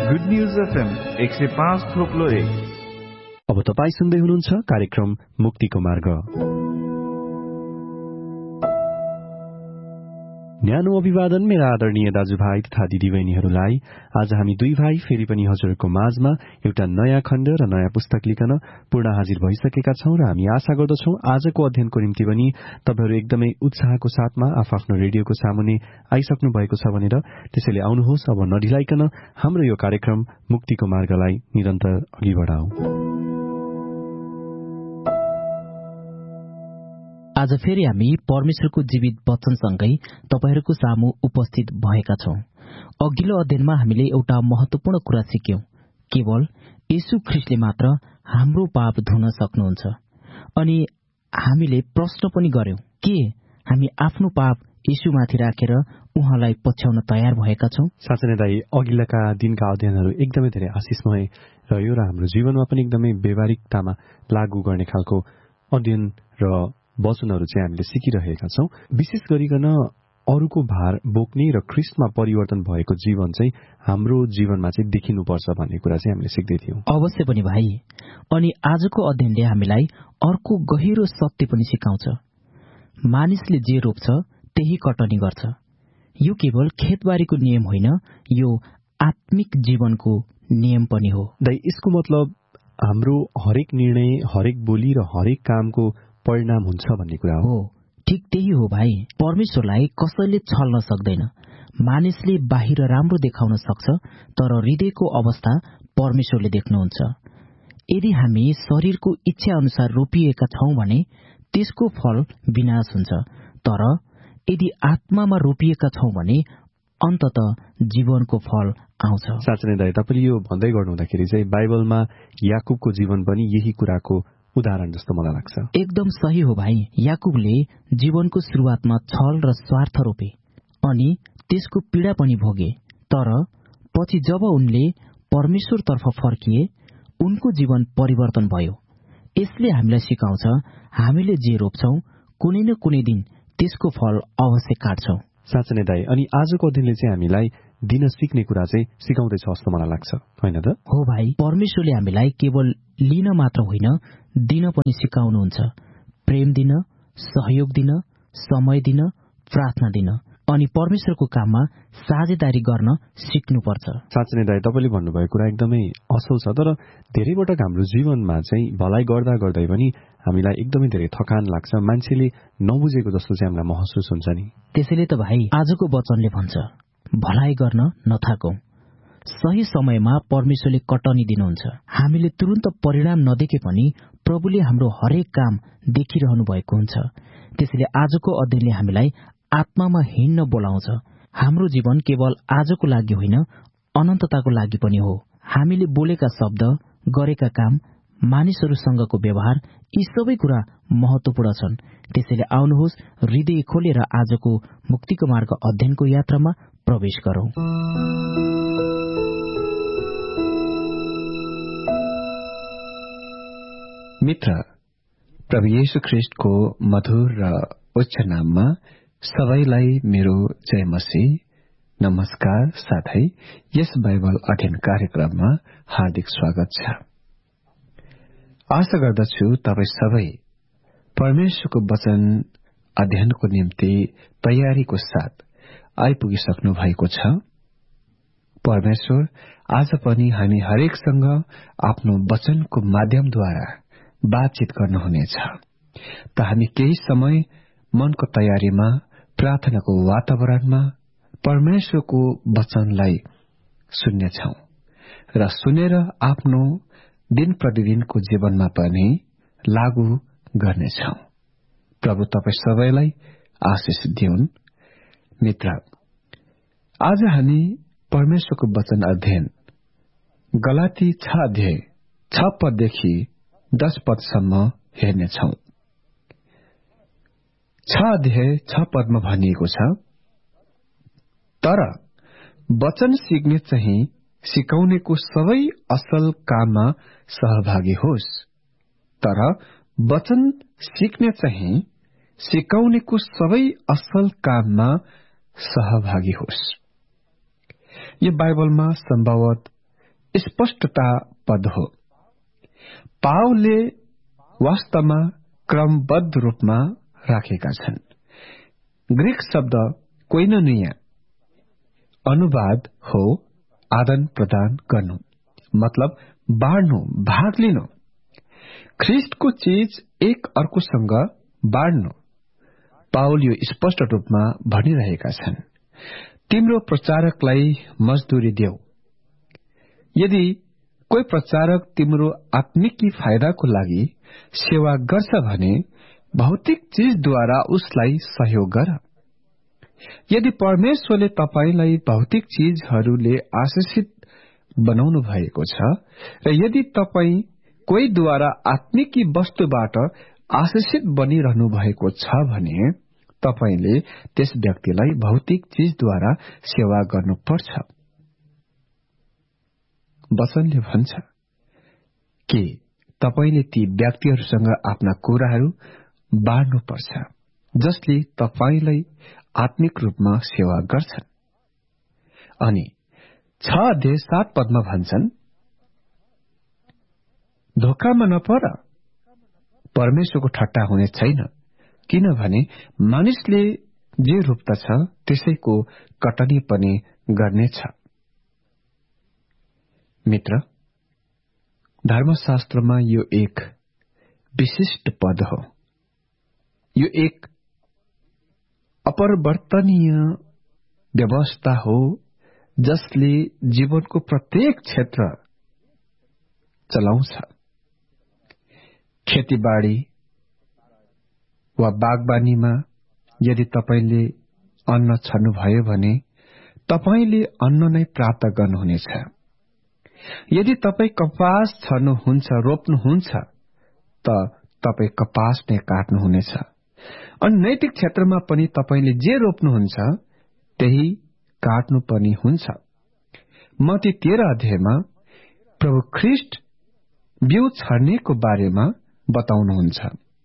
Good news FM 105.1। अब तपाईं सुन्दै हुनुहुन्छ कार्यक्रम मुक्तिको मार्ग। न्यानो अभिवादन मेरा आदरणीय दाजुभाइ तथा दिदीबहिनीहरूलाई। आज हामी दुई भाइ फेरि पनि हजुरको माझमा एउटा नयाँ खण्ड र नयाँ पुस्तक लिकन पूर्ण हाजिर भइसकेका छौं र हामी आशा गर्दछौं आजको अध्ययनको निम्ति पनि तपाईहरू एकदमै उत्साहको साथमा आफ्नो रेडियोको सामुने आइसक्नु भएको छ भनेर। त्यसैले आउनुहोस्, अब नढिलाइकन हाम्रो यो कार्यक्रम मुक्तिको मार्गलाई निरन्तर अघि बढाऊ। आज फेरि हामी परमेश्वरको जीवित वचनसँगै तपाईहरूको सामु उपस्थित भएका छौं। अघिल्लो अध्ययनमा हामीले एउटा महत्वपूर्ण कुरा सिक्यौं। केवल येशू ख्रीष्टले मात्र हाम्रो पाप धुन सक्नुहुन्छ। अनि हामीले प्रश्न पनि गर्यौं के हामी आफ्नो पाप येशूमाथि राखेर उहाँलाई पछ्याउन तयार भएका छौं? साँच्चै नै दाइ, अघिल्लाका दिनका अध्ययनहरू एकदमै धेरै आशिषमय रह्यो र हाम्रो जीवनमा पनि एकदमै व्यवहारिकतामा लागू गर्ने खालको अध्ययन र वचनहरू चाहिँ हामीले सिकिरहेका छौं। विशेष गरिकन अरूको भार बोक्ने र ख्रीष्टमा परिवर्तन भएको जीवन चाहिँ हाम्रो जीवनमा चाहिँ देखिनुपर्छ भन्ने कुरा चाहिँ हामीले सिक्दै थियौं। अवश्य पनि भाइ। अनि आजको अध्ययनले हामीलाई अर्को गहिरो सत्य पनि सिकाउँछ। मानिसले जे रोप्छ त्यही कटनी गर्छ। यो केवल खेतबारीको नियम होइन, यो आत्मिक जीवनको नियम पनि हो। दाइ, यसको मतलब हाम्रो हरेक निर्णय, हरेक बोली र हरेक कामको परिणाम हुन्छ भन्ने कुरा हो। ठिक त्यही हो भाइ। परमेश्वरलाई कसैले छल्न सक्दैन। मानिसले बाहिर राम्रो देखाउन सक्छ, तर हृदयको अवस्था परमेश्वरले देख्नुहुन्छ। यदि हामी शरीरको इच्छा अनुसार रोपिएका छौं भने त्यसको फल विनाश हुन्छ, तर यदि आत्मामा रोपिएका छौं भने अन्ततः जीवनको फल आउँछ। साँच्चै नै दाइ, तपाईले यो भन्दै गर्नुहुँदाखेरि चाहिँ बाइबलमा याकुबको जीवन पनि यही कुराको उदाहरण जस्तो मलाई लाग्छ। एकदम सही हो भाइ। याकुबले जीवनको सुरुवातमा छल र स्वार्थ रोपे अनि त्यसको पीडा पनि भोगे, तर पछि जब उनले परमेश्वरतर्फ फर्किए उनको जीवन परिवर्तन भयो। यसले हामीलाई सिकाउँछ हामीले जे रोप्छौं कुनै न कुनै दिन त्यसको फल अवश्य काट्छौं। साँच्चै नै दाइ, अनि आजको अध्ययनले चाहिँ हामीलाई दिन सिक्ने कुरा चाहिँ सिकाउँदैछ जस्तो मलाई लाग्छ, होइन त? हो भाइ। परमेश्वरले हामीलाई केवल लिन मात्र होइन, दिन पनि सिकाउनुहुन्छ। प्रेम दिन, सहयोग दिन, समय दिन, प्रार्थना दिन अनि परमेश्वरको काममा साझेदारी गर्न सिक्नुपर्छ। साँच्चै नै दाइ, तपाईँले भन्नुभएको कुरा एकदमै असल छ। तर धेरै पटक हाम्रो जीवनमा चाहिँ भलाइ गर्दा गर्दै पनि हामीलाई एकदमै धेरै थकान लाग्छ, मान्छेले नबुझेको जस्तो चाहिँ हामीलाई महसुस हुन्छ नि। त्यसैले त भाइ आजको वचनले भन्छ भलाइ गर्न नथाकौं। सही समयमा परमेश्वरले कटनी दिनुहुन्छ। हामीले तुरन्त परिणाम नदेखे पनि प्रभुले हाम्रो हरेक काम देखिरहनु भएको हुन्छ। त्यसैले आजको अध्ययनले हामीलाई आत्मामा हिँड्न बोलाउँछ। हाम्रो जीवन केवल आजको लागि होइन, अनन्तताको लागि पनि हो। हामीले बोलेका शब्द, गरेका काम, मानिसहरूसँगको व्यवहार, यी सबै कुरा महत्वपूर्ण छन्। त्यसैले आउनुहोस्, हृदय खोलेर आजको मुक्तिको मार्ग अध्ययनको यात्रामा प्रवेश गरौं। मित्र, प्रभु येशू ख्रीष्टको मधुर र उच्च नाममा सबैलाई मेरो जय मसीह, नमस्कार साथै यस बाइबल अध्ययन कार्यक्रममा हार्दिक स्वागत छ। आशा गर्दछु तपाई सबै परमेश्वरको वचन अध्ययनको निम्ति तयारीको साथ आइपुगिसक्नु भएको छ। परमेश्वर आज पनि हामी हरेकसँग आफ्नो वचनको माध्यमद्वारा बातचित गर्नुहुनेछ। त हामी केही समय मनको तयारीमा, प्रार्थनाको वातावरणमा परमेश्वरको वचनलाई सुन्नेछौं र सुनेर आफ्नो दिन प्रतिदिनको जीवनमा पनि लागू गर्नेछौं। प्रभु तपाई सबैलाई आशिष दिउन्। मित्र, आज हामी परमेश्वरको वचन अध्ययन गलाती 6 अध्याय 6 पददेखि 10 पदसम्म हेर्नेछौं। 6 अध्याय 6 पदमा भनिएको छ, तर वचन सिक्ने चाहिँ सिकाउनेको सबै असल काममा सहभागी होस्। तर वचन सिक्ने चाहिँ सिकाउनेको सबै असल काममा सहभागी होस्। यो बाइबलमा सम्भवत स्पष्टता पद हो। पावलले वास्तवमा क्रमबद्ध रूपमा राखेका छन्। ग्रीक शब्द कोइनोनिया अनुवाद हो आदान प्रदान गर्नु, मतलब बाँड्नु, भाग लिनु। ख्रिस्टको चीज एक अर्कोसँग बाँड्नु। पावल यो स्पष्ट रूपमा भनिरहेका छन्, तिम्रो प्रचारकलाई मजदुरी देऊ। यदि कोही प्रचारक तिम्रो आत्मिकी फाइदाको लागि सेवा गर्छ भने भौतिक चीजद्वारा उसलाई सहयोग गर। यदि परमेश्वरले तपाईलाई भौतिक चीजहरूले आशिषित बनाउनु भएको छ र यदि तपाई कोहीद्वारा आत्मिकी वस्तुबाट आशिषित बनिरहनु भएको छ भने तपाईले त्यस व्यक्तिलाई भौतिक चीजद्वारा सेवा गर्नुपर्छ। वचनले भन्छ कि तपाईले ती व्यक्तिहरूसँग आफ्ना कुराहरू बाँड्नुपर्छ जसले तपाईलाई आत्मिक रूपमा सेवा गर्छन्। अनि 6:7 पदमा भन्छन्, धोकामा नपर, परमेश्वरको ठट्टा हुने छैन, किनभने मानिसले जे रोप्दछ त्यसैको कटनी पनि गर्नेछ। मित्र, धर्मशास्त्रमा यो एक विशिष्ट पद हो। यो एक अपरिवर्तनीय व्यवस्था हो जसले जीवनको प्रत्येक क्षेत्र चलाउँछ। खेतीबाड़ी वा बागबानीमा यदि तपाईले अन्न छर्नुभयो भने तपाईले अन्न नै प्राप्त गर्नुहुनेछ। यदि तपाई कपास छर्नुहुन्छ, रोप्नुहुन्छ, त तपाई कपास नै काट्नुहुनेछ। अनि नैतिक क्षेत्रमा पनि तपाईले जे रोप्नुहुन्छ त्यही काट्नु पनि हुन्छ। मत्ती 13 अध्यायमा प्रभु ख्रिस्ट बिउ छर्नेको बारेमा बताउनुहुन्छ।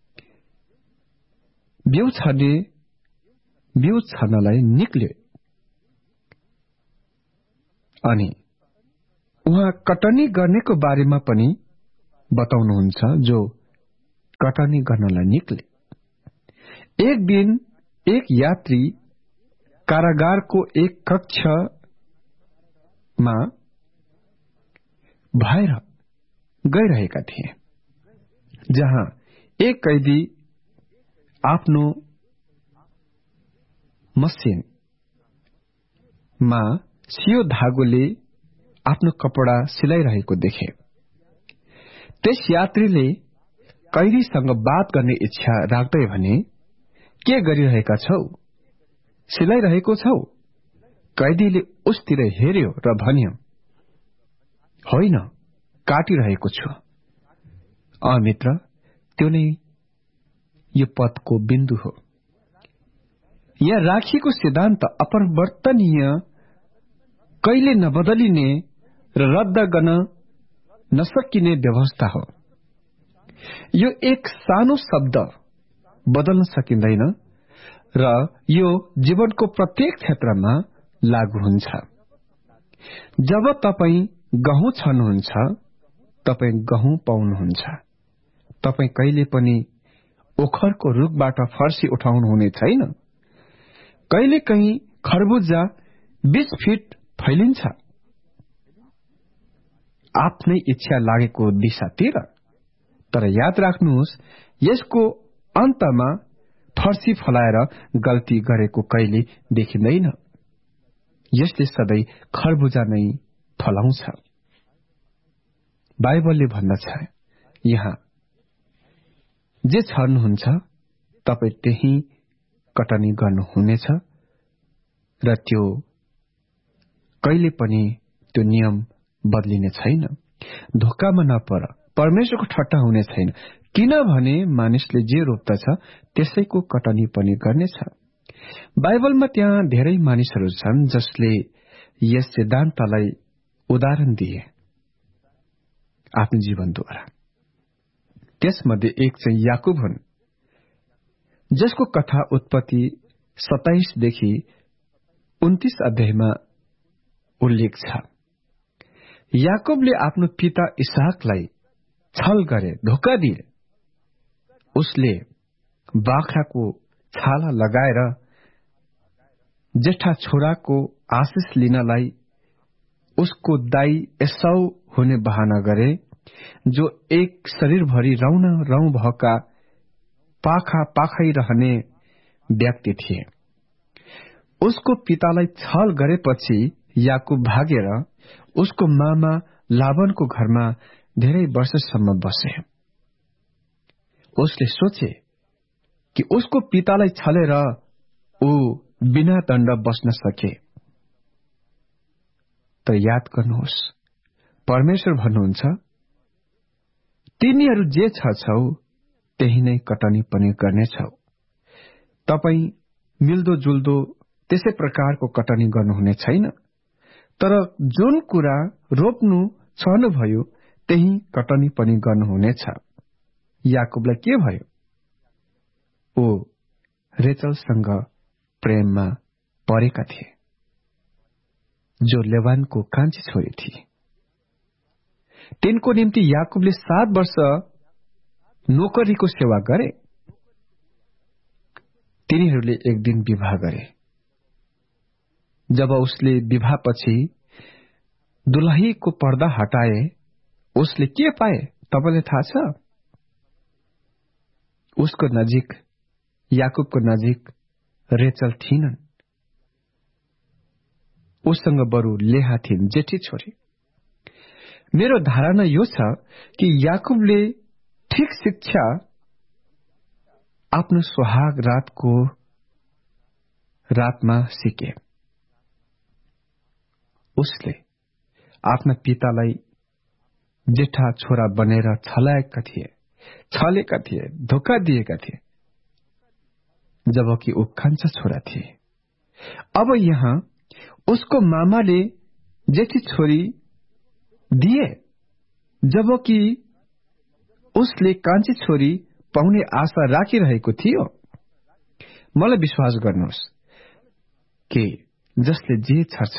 बिउ छर्नलाई निक्ल्यो अनि उहाँ कटनी गर्नेको बारेमा पनि बताउनुहुन्छ जो कटनी गर्नलाई निक्ले। एक दिन एक यात्री कारागारको एक कक्षमा भएर गइरहेका थिए, जहाँ एक कैदी आफ्नो मसिनमा सियो धागोले आफ्नो कपड़ा सिलाइरहेको देखे। त्यस यात्रीले कैदीसँग बात गर्ने इच्छा राख्दै भने, के गरिरहेका छौ? सिलाइरहेको छौ? कैदीले उसतिर हेर्यो र भन्यो, होइन, काटिरहेको छु। मित्र, त्यो नै यो पदको बिन्दु हो। यहाँ राखिएको सिद्धान्त अपरिवर्तनीय, कहिले नबदलिने र रद्द गर्न नसकिने व्यवस्था हो। यो एक सानो शब्द बदल्न सकिँदैन र यो जीवनको प्रत्येक क्षेत्रमा लागू हुन्छ। जब तपाई गहुँ छर्नुहुन्छ, तपाई गहुँ पाउनुहुन्छ। तपाई कहिले पनि ओखरको रुखबाट फर्सी उठाउनु हुने छैन। कहिले कहीं खरबुजा 20 फिट फैलिन्छ आफ्नै इच्छा लागेको दिशातिर, तर याद राख्नुहोस्, यसको अन्तमा फर्सी फलाएर गल्ती गरेको कहिले देखिँदैन। यसले सधैँ खरबुजा नै फलाउँछ। बाइबलले भन्दछ, यहाँ जे छर्नुहुन्छ तपाई त्यही कटनी गर्नुहुनेछ र त्यो कहिले पनि त्यो नियम बदलिने छैन। धोकामा नपर, परमेश्वरको ठट्टा हुने छैन, किनभने मानिसले जे रोप्दछ त्यसैको कटनी पनि गर्नेछ। बाइबलमा त्यहाँ धेरै मानिसहरू छन् जसले यस सिद्धान्तलाई उदाहरण दिए आफ्नो जीवनद्वारा। त्यसमध्ये एक चाहिँ याकुब हुन्, जसको कथा उत्पत्ति 27 देखि 29 अध्यायमा उल्लेख छ। याकोबले आफ्नो पिता इसहाकलाई छल गरे, धोका दिए। उसले बाख्राको छाला लगाएर जेठा छोराको आशिष लिनलाई उसको दाई एसाउ हुने बहाना गरे, जो एक शरीरभरि रौँ भएका पाखा पाखै रहने व्यक्ति थिए। उसको पितालाई छल गरेपछि याकूब भागेर उसको मामा लाबानको घरमा धेरै वर्षसम्म बसे। उसले सोचे कि उसको पितालाई छलेर ऊ बिना दण्ड बस्न सके। तर याद गर्नुहोस्, परमेश्वर भन्नुहुन्छ, तिनीहरू जे छौ त्यही नै कटनी पनि गर्नेछौ। तपाई मिल्दो जुल्दो त्यसै प्रकारको कटनी गर्नुहुने छैन, तर जुन कुरा रोप्नु चाहनुभयो त्यही कटनी पनि गर्नुहुनेछ। याकूबलाई के भयो? ओ रेचलसँग प्रेममा परेका थिए, जो लेबानको कान्छी छोरी थिए। तिनको निम्ति याकूबले 7 वर्ष नोकरीको सेवा गरे। तिनीहरूले एक दिन विवाह गरे। जब उसले विवाहपछि दुलहीको पर्दा हटाए, उसले के पाए तपाईलाई थाहा छ? उसको नजिक, याकूबको नजिक रेचल थिइनन्। उसँग बरु लेहा थिइन्, जेठी छोरी। मेरो धारणा यो छ कि याकूबले ठीक शिक्षा आफ्नो सुहाग रातमा सिके। उसले आफ्ना पितालाई जेठा छोरा बनेर छलेका थिए, धोका दिएका थिए, जबकि ऊ कान्छा छोरा थिए। अब यहाँ उसको मामाले जेठी छोरी दिए, जबकि उसले कान्छी छोरी पाउने आशा राखिरहेको थियो। मलाई विश्वास गर्नुहोस् कि जसले जे छर्छ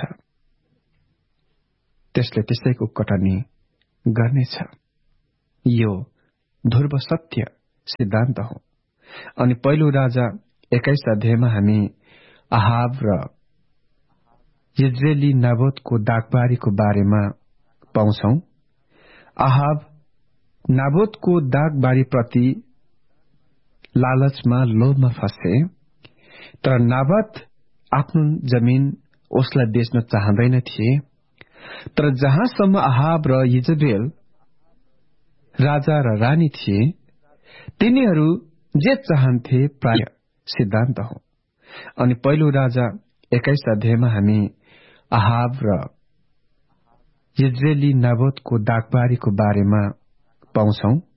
त्यसले त्यसैको कटनी गर्नेछ। यो ध्रुव सत्य सिद्धान्त हो। अनि पहिलो राजा 21 अध्यायमा हामी अहाब र इज्रेली नाबोतको दागबारीको बारेमा पाउँछौ। अहाब नाबोतको दागबारी प्रति लालचमा, लोभमा फसे, तर नाबोत आफ्नो जमिन उसलाई बेच्न चाहँदैन थिए। तर जहाँसम्म अहाब र इजबेल राजा र रानी थिए, तिनीहरू जे चाहन्थे प्राय सिद्धान्त हो। अनि पहिलो राजा 21 अध्यायमा हामी अहाब र इज्रेली नाबोतको दागबारीको बारेमा पाउँछौ।